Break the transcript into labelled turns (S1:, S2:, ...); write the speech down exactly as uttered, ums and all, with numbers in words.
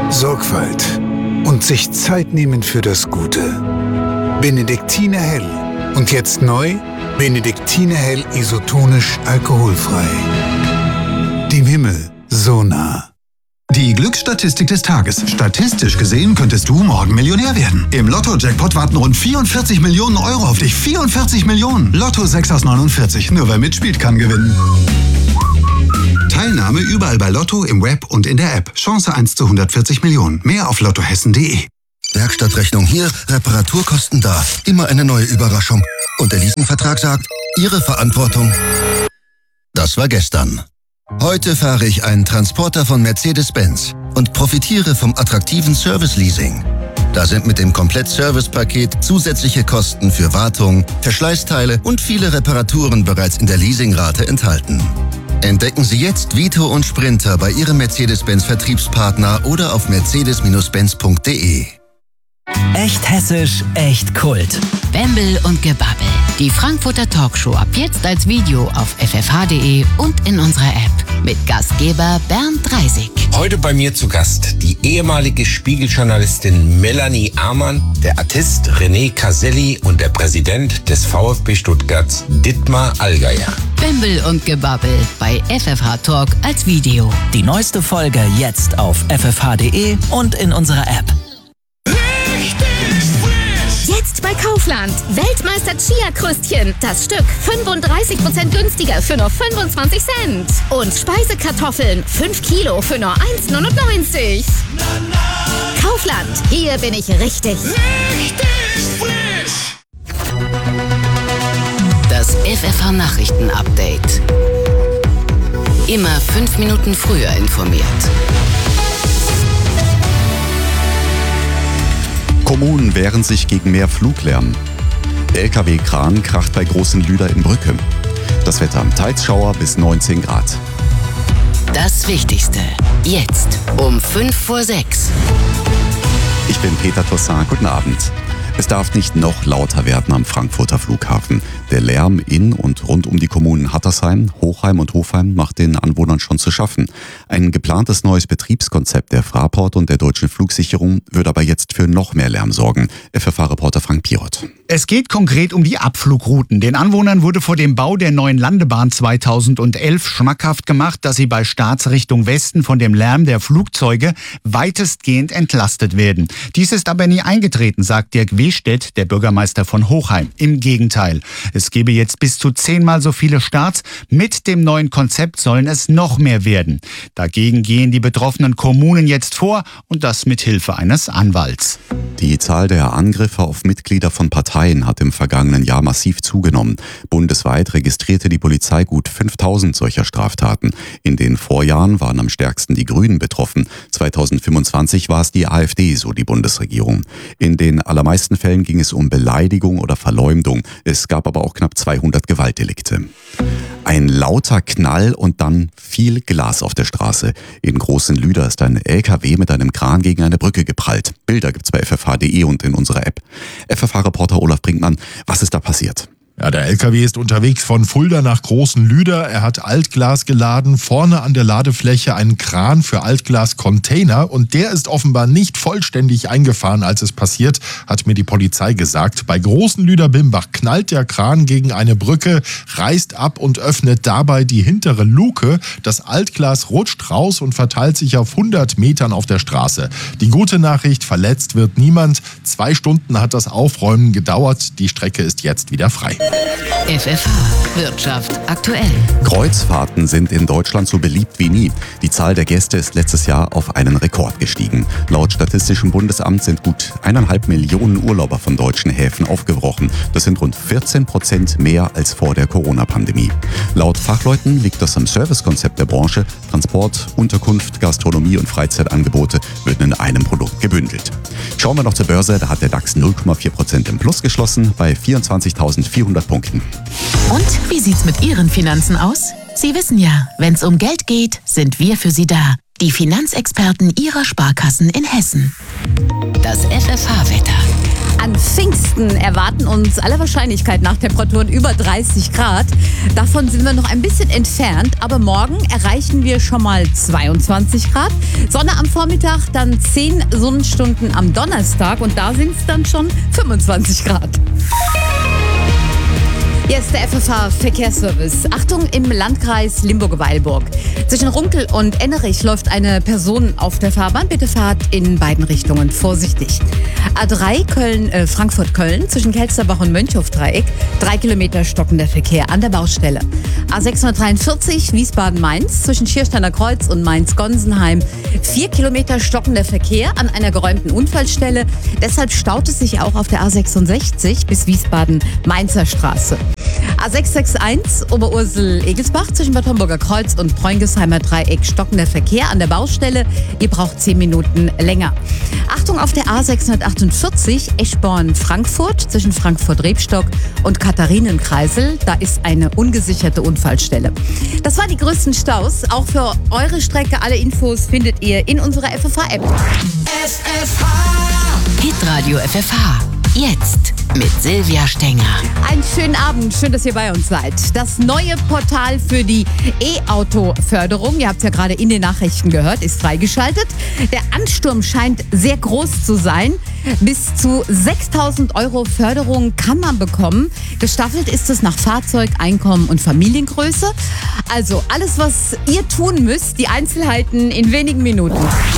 S1: Sorgfalt und sich Zeit nehmen für das Gute. Benediktiner Hell. Und jetzt neu, Benediktiner Hell isotonisch alkoholfrei. Dem Himmel so nah.
S2: Die Glücksstatistik des Tages. Statistisch gesehen könntest du morgen Millionär werden. Im Lotto-Jackpot warten rund vierundvierzig Millionen Euro auf dich. vierundvierzig Millionen. Lotto sechs aus neunundvierzig. Nur wer mitspielt, kann gewinnen. Teilnahme überall bei Lotto, im Web und in der App. Chance eins zu hundertvierzig Millionen. Mehr auf lottohessen punkt de.
S3: Werkstattrechnung hier, Reparaturkosten da. Immer eine neue Überraschung. Und der Leasingvertrag sagt, Ihre Verantwortung. Das war gestern. Heute fahre ich einen Transporter von Mercedes-Benz und profitiere vom attraktiven Service-Leasing. Da sind mit dem Komplett-Service-Paket zusätzliche Kosten für Wartung, Verschleißteile und viele Reparaturen bereits in der Leasingrate enthalten. Entdecken Sie jetzt Vito und Sprinter bei Ihrem Mercedes-Benz-Vertriebspartner oder auf mercedes Benz punkt de.
S4: Echt hessisch, echt Kult.
S5: Bembel und Gebabbel. Die Frankfurter Talkshow ab jetzt als Video auf f f h punkt de und in unserer App. Mit Gastgeber Bernd Dreisig.
S6: Heute bei mir zu Gast die ehemalige Spiegeljournalistin Melanie Amann, der Artist René Caselli und der Präsident des VfB Stuttgarts Dietmar Allgeier.
S5: Bembel und Gebabbel bei F F H Talk als Video.
S4: Die neueste Folge jetzt auf f f h punkt de und in unserer App.
S7: Jetzt bei Kaufland. Weltmeister Chia-Krüstchen. Das Stück fünfunddreißig Prozent günstiger für nur fünfundzwanzig Cent. Und Speisekartoffeln fünf Kilo für nur eins neunundneunzig. Kaufland. Hier bin ich richtig. Richtig frisch.
S5: Das F F H Nachrichten-Update. Immer fünf Minuten früher informiert.
S8: Kommunen wehren sich gegen mehr Fluglärm. L K W-Kran kracht bei Großen Lüder in Brücke. Das Wetter am Teilschauer bis neunzehn Grad.
S5: Das Wichtigste. Jetzt um fünf vor sechs.
S8: Ich bin Peter Toussaint. Guten Abend. Es darf nicht noch lauter werden am Frankfurter Flughafen. Der Lärm in und rund um die Kommunen Hattersheim, Hochheim und Hofheim macht den Anwohnern schon zu schaffen. Ein geplantes neues Betriebskonzept der Fraport und der Deutschen Flugsicherung wird aber jetzt für noch mehr Lärm sorgen. F F H-Reporter Frank Pirot.
S9: Es geht konkret um die Abflugrouten. Den Anwohnern wurde vor dem Bau der neuen Landebahn zweitausendelf schmackhaft gemacht, dass sie bei Startsrichtung Westen von dem Lärm der Flugzeuge weitestgehend entlastet werden. Dies ist aber nie eingetreten, sagt Dirk Wehstedt, der Bürgermeister von Hochheim. Im Gegenteil. Es gebe jetzt bis zu zehnmal so viele Starts. Mit dem neuen Konzept sollen es noch mehr werden. Dagegen gehen die betroffenen Kommunen jetzt vor und das mit Hilfe eines Anwalts.
S8: Die Zahl der Angriffe auf Mitglieder von Parteien hat im vergangenen Jahr massiv zugenommen. Bundesweit registrierte die Polizei gut fünftausend solcher Straftaten. In den Vorjahren waren am stärksten die Grünen betroffen. zweitausendfünfundzwanzig war es die AfD, so die Bundesregierung. In den allermeisten Fällen ging es um Beleidigung oder Verleumdung. Es gab aber auch knapp zweihundert Gewaltdelikte. Ein lauter Knall und dann viel Glas auf der Straße. In Großen Lüder ist ein L K W mit einem Kran gegen eine Brücke geprallt. Bilder gibt's bei f f h punkt de und in unserer App. F F H-Reporter Olaf Brinkmann, was ist da passiert?
S10: Ja, der L K W ist unterwegs von Fulda nach Großen Lüder. Er hat Altglas geladen, vorne an der Ladefläche einen Kran für Altglas-Container und der ist offenbar nicht vollständig eingefahren, als es passiert, hat mir die Polizei gesagt. Bei Großen Lüder-Bimbach knallt der Kran gegen eine Brücke, reißt ab und öffnet dabei die hintere Luke. Das Altglas rutscht raus und verteilt sich auf hundert Metern auf der Straße. Die gute Nachricht, verletzt wird niemand. Zwei Stunden hat das Aufräumen gedauert. Die Strecke ist jetzt wieder frei.
S5: F F H Wirtschaft aktuell.
S8: Kreuzfahrten sind in Deutschland so beliebt wie nie. Die Zahl der Gäste ist letztes Jahr auf einen Rekord gestiegen. Laut Statistischem Bundesamt sind gut eineinhalb Millionen Urlauber von deutschen Häfen aufgebrochen. Das sind rund vierzehn Prozent mehr als vor der Corona-Pandemie. Laut Fachleuten liegt das am Servicekonzept der Branche. Transport, Unterkunft, Gastronomie und Freizeitangebote werden in einem Produkt gebündelt. Schauen wir noch zur Börse. Da hat der DAX null Komma vier Prozent im Plus geschlossen bei vierundzwanzigtausendvierhundert Punkten.
S11: Und wie sieht's mit Ihren Finanzen aus? Sie wissen ja, wenn's um Geld geht, sind wir für Sie da. Die Finanzexperten Ihrer Sparkassen in Hessen.
S5: Das F F H-Wetter.
S12: An Pfingsten erwarten uns aller Wahrscheinlichkeit nach Temperaturen über dreißig Grad. Davon sind wir noch ein bisschen entfernt, aber morgen erreichen wir schon mal zweiundzwanzig Grad. Sonne am Vormittag, dann zehn Sonnenstunden am Donnerstag und da sind es dann schon fünfundzwanzig Grad. Hier ist der F F H-Verkehrsservice. Achtung, im Landkreis Limburg-Weilburg. Zwischen Runkel und Ennerich läuft eine Person auf der Fahrbahn. Bitte fahrt in beiden Richtungen vorsichtig. A drei Köln, äh, Frankfurt-Köln zwischen Kelsterbach und Mönchhof-Dreieck. Drei Kilometer stockender Verkehr an der Baustelle. A sechshundertdreiundvierzig Wiesbaden-Mainz zwischen Schiersteiner Kreuz und Mainz-Gonsenheim. Vier Kilometer stockender Verkehr an einer geräumten Unfallstelle. Deshalb staut es sich auch auf der A sechsundsechzig bis Wiesbaden-Mainzer Straße. A sechs sechs eins Oberursel-Egelsbach zwischen Bad Homburger Kreuz und Preungesheimer Dreieck stockender Verkehr an der Baustelle. Ihr braucht zehn Minuten länger. Achtung auf der A sechshundertachtundvierzig Eschborn-Frankfurt zwischen Frankfurt-Rebstock und Katharinenkreisel. Da ist eine ungesicherte Unfallstelle. Das waren die größten Staus. Auch für eure Strecke. Alle Infos findet ihr in unserer F F H-App.
S5: F F H! Hitradio F F H. Jetzt mit Silvia Stenger.
S12: Einen schönen Abend, schön, dass ihr bei uns seid. Das neue Portal für die E-Auto-Förderung, ihr habt es ja gerade in den Nachrichten gehört, ist freigeschaltet. Der Ansturm scheint sehr groß zu sein. Bis zu sechstausend Euro Förderung kann man bekommen. Gestaffelt ist es nach Fahrzeug, Einkommen und Familiengröße. Also alles, was ihr tun müsst, die Einzelheiten in wenigen Minuten.